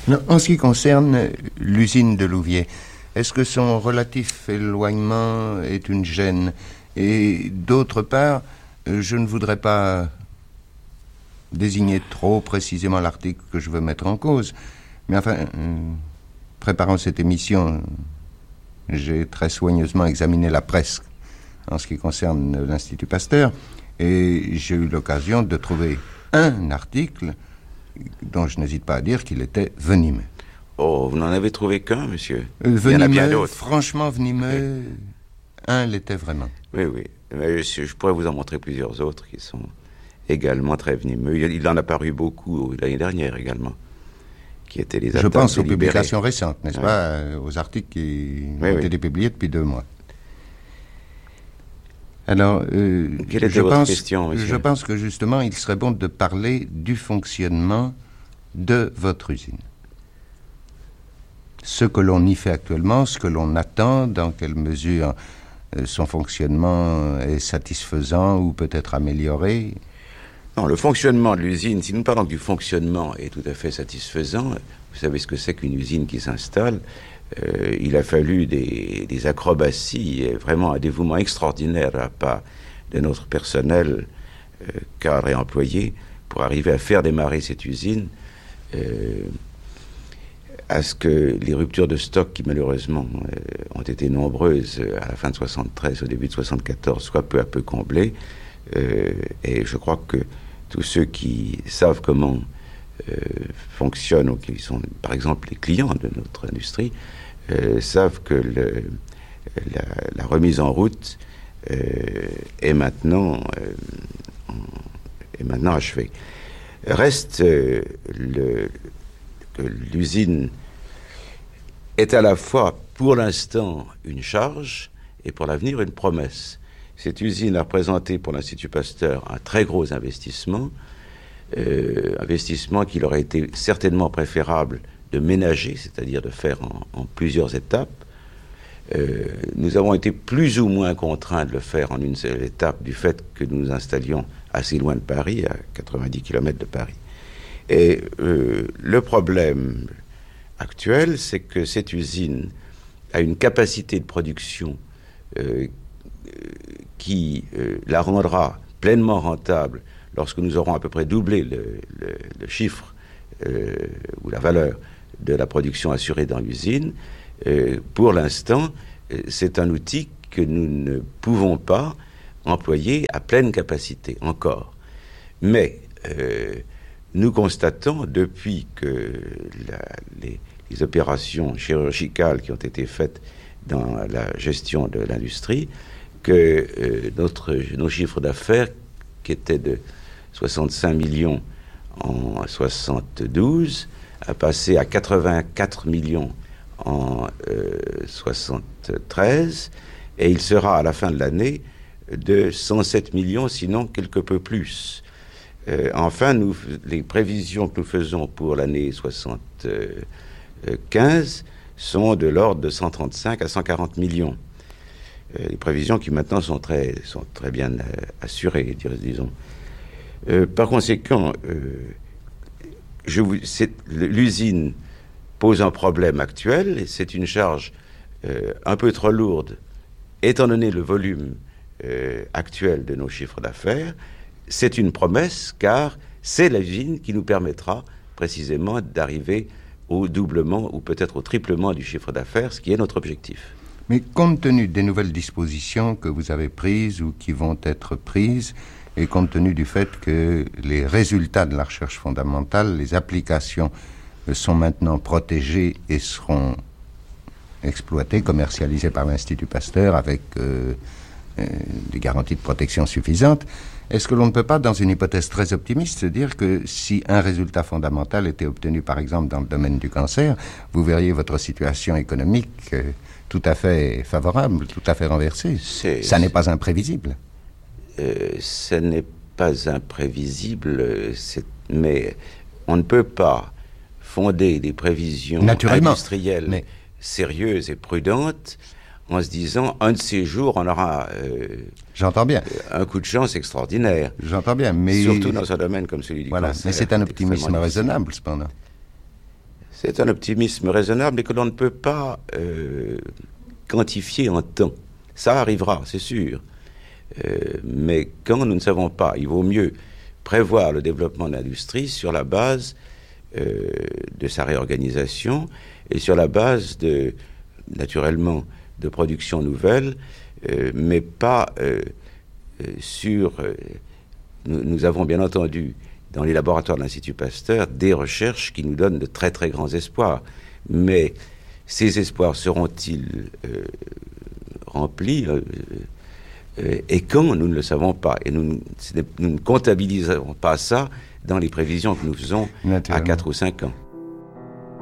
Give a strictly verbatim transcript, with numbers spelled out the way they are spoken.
Non, en ce qui concerne l'usine de Louviers, est-ce que son relatif éloignement est une gêne? Et d'autre part, je ne voudrais pas désigner trop précisément l'article que je veux mettre en cause, mais enfin, euh, préparant cette émission, j'ai très soigneusement examiné la presse en ce qui concerne l'Institut Pasteur, et j'ai eu l'occasion de trouver un article dont je n'hésite pas à dire qu'il était venimeux. Oh, vous n'en avez trouvé qu'un, monsieur? Euh, venimeux, il y en a bien d'autres. Franchement venimeux, oui. Un l'était vraiment. Oui, oui. Mais je, je pourrais vous en montrer plusieurs autres qui sont également très venimeux. Il, il en a paru beaucoup l'année dernière également, qui étaient les attaques Je pense aux délibérées. publications récentes, n'est-ce oui. pas, euh, aux articles qui oui, ont oui. été publiés depuis deux mois. Alors, euh, Quelle était je votre pense, question, monsieur? Je pense que justement, il serait bon de parler du fonctionnement de votre usine. Ce que l'on y fait actuellement, ce que l'on attend, dans quelle mesure euh, son fonctionnement est satisfaisant ou peut-être amélioré. Non, le fonctionnement de l'usine, si nous parlons du fonctionnement, est tout à fait satisfaisant. Vous savez ce que c'est qu'une usine qui s'installe. Euh, il a fallu des, des acrobaties et vraiment un dévouement extraordinaire de la part de notre personnel, euh, cadre et employé, pour arriver à faire démarrer cette usine, euh, à ce que les ruptures de stock, qui malheureusement euh, ont été nombreuses à la fin de soixante-treize, au début de soixante-quatorze, soient peu à peu comblées. Euh, et je crois que tous ceux qui savent comment euh, fonctionnent, ou qui sont par exemple les clients de notre industrie, euh, savent que le, la, la remise en route euh, est, maintenant, euh, est maintenant achevée. Reste euh, le, que l'usine est à la fois pour l'instant une charge et pour l'avenir une promesse. Cette usine a représenté pour l'Institut Pasteur un très gros investissement, euh, investissement qu'il aurait été certainement préférable de ménager, c'est-à-dire de faire en, en plusieurs étapes. Euh, nous avons été plus ou moins contraints de le faire en une seule étape du fait que nous nous installions assez loin de Paris, à quatre-vingt-dix kilomètres de Paris. Et euh, le problème actuel, c'est que cette usine a une capacité de production euh, qui euh, la rendra pleinement rentable lorsque nous aurons à peu près doublé le, le, le chiffre euh, ou la valeur de la production assurée dans l'usine. Euh, pour l'instant, euh, c'est un outil que nous ne pouvons pas employer à pleine capacité encore. Mais euh, nous constatons, depuis que la, les, les opérations chirurgicales qui ont été faites dans la gestion de l'industrie, que euh, notre, nos chiffres d'affaires, qui étaient de soixante-cinq millions en soixante-douze, a passé à quatre-vingt-quatre millions en euh, soixante-treize, et il sera à la fin de l'année de cent sept millions, sinon quelque peu plus. Euh, enfin, nous, les prévisions que nous faisons pour l'année soixante-quinze sont de l'ordre de cent trente-cinq à cent quarante millions. Euh, les prévisions qui maintenant sont très, sont très bien euh, assurées, disons. Euh, par conséquent, euh, je vous, c'est, l'usine pose un problème actuel, et c'est une charge euh, un peu trop lourde, étant donné le volume euh, actuel de nos chiffres d'affaires. C'est une promesse, car c'est l'usine qui nous permettra précisément d'arriver au doublement ou peut-être au triplement du chiffre d'affaires, ce qui est notre objectif. Mais compte tenu des nouvelles dispositions que vous avez prises ou qui vont être prises, et compte tenu du fait que les résultats de la recherche fondamentale, les applications sont maintenant protégées et seront exploitées, commercialisées par l'Institut Pasteur avec euh, euh, des garanties de protection suffisantes, est-ce que l'on ne peut pas, dans une hypothèse très optimiste, se dire que si un résultat fondamental était obtenu, par exemple, dans le domaine du cancer, vous verriez votre situation économique euh, tout à fait favorable, tout à fait renversée? C'est, Ça n'est pas imprévisible. Euh, ce n'est pas imprévisible, c'est, mais on ne peut pas fonder des prévisions industrielles mais... sérieuses et prudentes en se disant, un de ces jours, on aura euh, J'entends bien. un coup de chance extraordinaire. J'entends bien, mais... Surtout dans un domaine comme celui du voilà, cancer. Mais c'est un optimisme raisonnable, cependant. C'est un optimisme raisonnable et que l'on ne peut pas euh, quantifier en temps. Ça arrivera, c'est sûr. Euh, mais quand nous ne savons pas, il vaut mieux prévoir le développement de l'industrie sur la base euh, de sa réorganisation et sur la base de, naturellement, de production nouvelle, euh, mais pas euh, euh, sur... Euh, nous, nous avons bien entendu dans les laboratoires de l'Institut Pasteur des recherches qui nous donnent de très très grands espoirs. Mais ces espoirs seront-ils euh, remplis euh, euh, et quand, nous ne le savons pas. Et nous, nous ne comptabiliserons pas ça dans les prévisions que nous faisons à quatre ou cinq ans.